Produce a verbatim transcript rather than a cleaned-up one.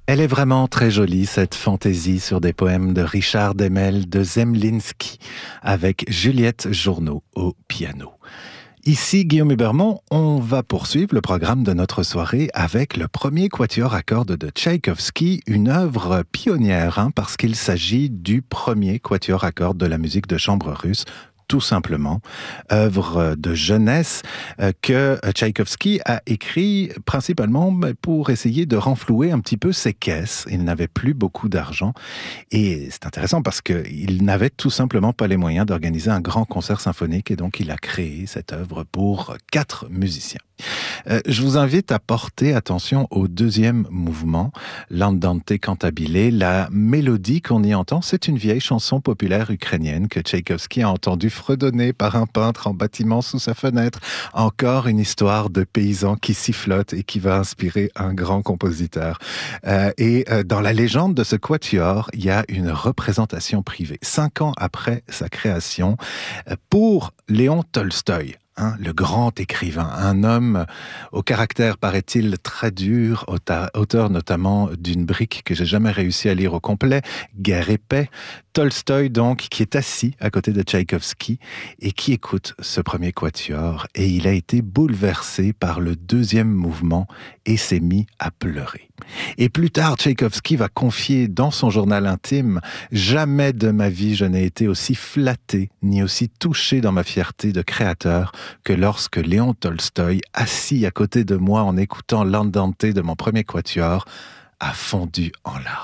Elle est vraiment très jolie, cette fantaisie sur des poèmes de Richard Demel de Zemlinsky, avec Juliette Journeau au piano. Ici, Guillaume Hubermont, on va poursuivre le programme de notre soirée avec le premier quatuor à cordes de Tchaïkovski, une œuvre pionnière, hein, parce qu'il s'agit du premier quatuor à cordes de la musique de chambre russe, tout simplement, œuvre de jeunesse euh, que Tchaïkovski a écrit principalement pour essayer de renflouer un petit peu ses caisses. Il n'avait plus beaucoup d'argent et c'est intéressant parce qu'il n'avait tout simplement pas les moyens d'organiser un grand concert symphonique et donc il a créé cette œuvre pour quatre musiciens. Euh, je vous invite à porter attention au deuxième mouvement, l'Andante cantabile. La mélodie qu'on y entend, c'est une vieille chanson populaire ukrainienne que Tchaïkovski a entendue fredonner par un peintre en bâtiment sous sa fenêtre. Encore une histoire de paysans qui sifflotent et qui va inspirer un grand compositeur. Euh, et euh, dans la légende de ce quatuor, il y a une représentation privée, cinq ans après sa création, euh, pour Léon Tolstoï. Hein, le grand écrivain, un homme au caractère, paraît-il, très dur, auteur notamment d'une brique que j'ai jamais réussi à lire au complet, Guerre et paix. Tolstoï, donc, qui est assis à côté de Tchaïkovski et qui écoute ce premier quatuor. Et il a été bouleversé par le deuxième mouvement et s'est mis à pleurer. Et plus tard, Tchaïkovski va confier dans son journal intime « Jamais de ma vie je n'ai été aussi flatté ni aussi touché dans ma fierté de créateur que lorsque Léon Tolstoï, assis à côté de moi en écoutant l'Andante de mon premier quatuor, a fondu en larmes. »